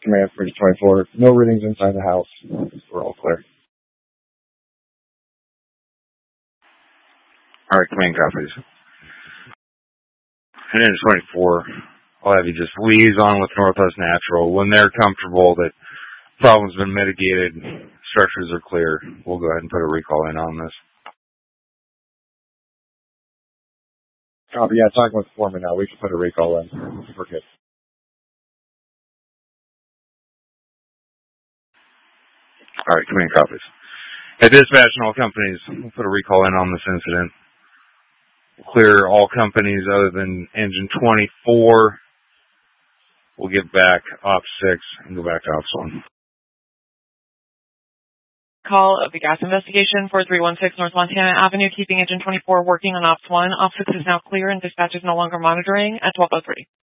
Command for 24. No readings inside the house. We're all clear. All right, command copies. And then 24, I'll have you just liaison with Northwest Natural. When they're comfortable that the problem's been mitigated, structures are clear, we'll go ahead and put a recall in on this. Copy. Yeah, talking with the foreman now. We can put a recall in. We're good. All right, command copies. At dispatch and all companies, we'll put a recall in on this incident. We'll clear all companies other than engine 24. We'll give back Ops 6 and go back to Ops 1. Call of the gas investigation, 4316 North Montana Avenue, keeping engine 24 working on Ops 1. Ops 6 is now clear and dispatch is no longer monitoring at 12:03.